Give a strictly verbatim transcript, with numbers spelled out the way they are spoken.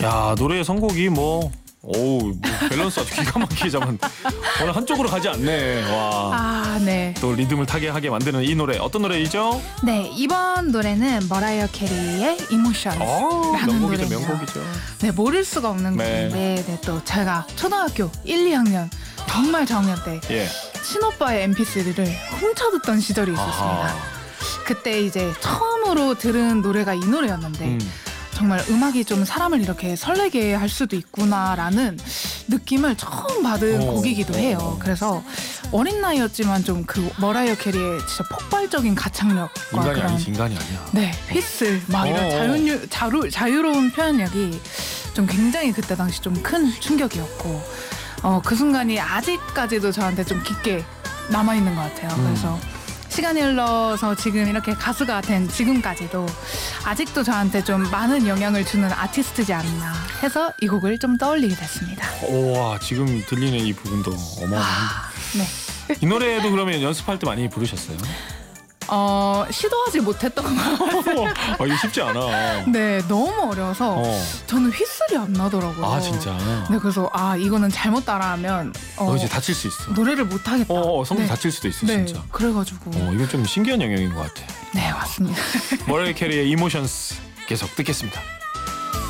야, 노래의 선곡이 뭐 오우, 뭐 밸런스 아주 기가 막히게 잡은 오늘 한쪽으로 가지 않네. 와. 아, 네. 또 리듬을 타게 하게 만드는 이 노래 어떤 노래이죠? 네, 이번 노래는 머라이어 캐리의 Emotions라는 명곡이죠, 노래입니다. 명곡이죠. 네, 모를 수가 없는 네. 곡인데 네, 또 제가 초등학교 일, 이 학년 정말 저학년 때 예. 친오빠의 엠피쓰리를 훔쳐듣던 시절이 있었습니다. 아하. 그때 이제 처음으로 들은 노래가 이 노래였는데 음. 정말 음악이 좀 사람을 이렇게 설레게 할 수도 있구나라는 느낌을 처음 받은 오. 곡이기도 해요. 그래서 어린 나이였지만 좀 그 머라이어 캐리의 진짜 폭발적인 가창력과 인간이 그런 아니지, 인간이 아니야. 네 휘슬 막 이런 어. 자유, 자유, 자유로운 표현력이 좀 굉장히 그때 당시 좀 큰 충격이었고 어, 그 순간이 아직까지도 저한테 좀 깊게 남아있는 것 같아요. 음. 그래서 시간이 흘러서 지금 이렇게 가수가 된 지금까지도 아직도 저한테 좀 많은 영향을 주는 아티스트지 않나 해서 이 곡을 좀 떠올리게 됐습니다. 우와, 지금 들리는 이 부분도 어마어마한데. 네. 이 노래도 그러면 연습할 때 많이 부르셨어요? 어, 시도하지 못했던 거. 아, 이거 쉽지 않아. 네, 너무 어려서 어. 저는 휘슬이 안 나더라고요. 아, 진짜. 네, 그래서 아 이거는 잘못 따라하면 어, 너 이제 다칠 수 있어. 노래를 못 하겠다. 어, 어 성대 네. 다칠 수도 있어, 네, 진짜. 그래가지고 어, 이건 좀 신기한 영역인 것 같아. 네, 맞습니다. 머라이어 캐리의 이모션스 계속 듣겠습니다.